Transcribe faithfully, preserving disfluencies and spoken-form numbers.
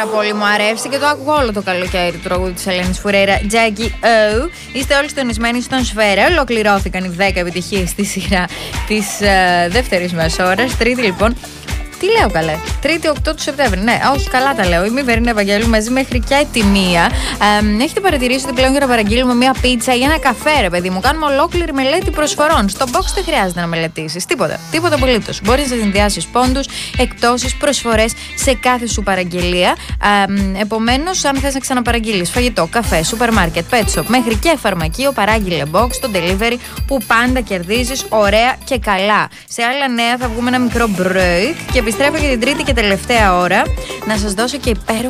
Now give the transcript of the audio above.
πάρα πολύ, μου αρέσει και το άκουγα όλο το καλοκαίρι του τραγούδι της Ελένης Φουρέιρα. Jackie O. Είστε όλοι συντονισμένοι στον Σφαίρα. Ολοκληρώθηκαν οι δέκα επιτυχίες στη σειρά της uh, δεύτερης μας ώρας. Τρίτη λοιπόν. Τι λέω καλέ, Τρίτη οκτώ του Σεπτέμβρη. Ναι, όχι, καλά τα λέω. Είμαι η Βερίνα Ευαγγέλου μαζί μέχρι και τη μία. Ε, έχετε παρατηρήσει ότι πλέον για να παραγγείλουμε μία πίτσα ή ένα καφέ, ρε παιδί μου, κάνουμε ολόκληρη μελέτη προσφορών. Στο box δεν χρειάζεται να μελετήσεις τίποτα. Τίποτα απολύτως. Μπορείς να συνδυάσεις πόντους, εκπτώσεις, προσφορές σε κάθε σου παραγγελία. Ε, επομένως, αν θες να ξαναπαραγγείλεις φαγητό, καφέ, σούπερ μάρκετ, pet shop, μέχρι και φαρμακείο, παράγγειλε box, το delivery που πάντα κερδίζεις ωραία και καλά. Σε άλλα νέα θα βγούμε ένα μικρό break και επιστρέφω για την τρίτη και τελευταία ώρα να σας δώσω και υπέροχα